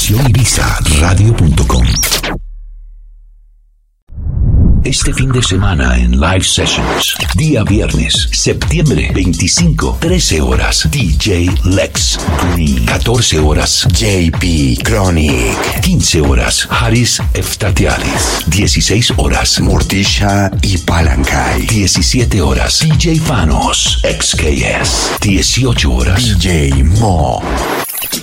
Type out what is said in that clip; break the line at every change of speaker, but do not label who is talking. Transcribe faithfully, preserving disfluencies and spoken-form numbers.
Nación Ibiza Radio punto com. Este fin de semana en Live Sessions, día viernes, septiembre veinticinco, trece horas, D J Lex Green, catorce horas, J P Chronic, quince horas, Haris Eftatialis, dieciséis horas, Mortisha y Palancay, diecisiete horas, D J Fanos, X K S, dieciocho horas, D J Mo.